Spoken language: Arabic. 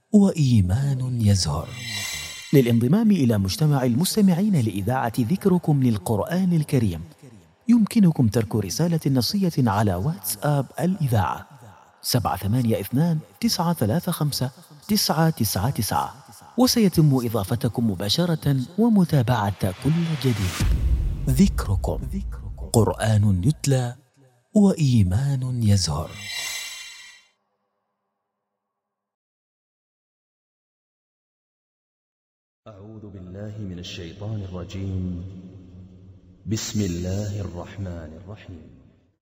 وإيمان يزهر. للانضمام إلى مجتمع المستمعين لإذاعة ذكركم للقرآن الكريم يمكنكم ترك رسالة نصية على واتساب الإذاعة 782-935-999، وسيتم إضافتكم مباشرة ومتابعة كل جديد. ذكركم، قرآن يتلى وإيمان يزهر. أعوذ بالله من الشيطان الرجيم. بسم الله الرحمن الرحيم.